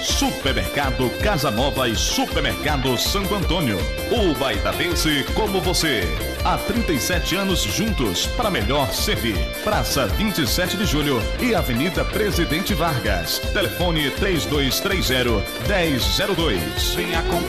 Supermercado Casa Nova e Supermercado Santo Antônio. O Baitadense como você. Há 37 anos juntos para melhor servir. Praça 27 de Julho e Avenida Presidente Vargas. Telefone 3230-1002. Venha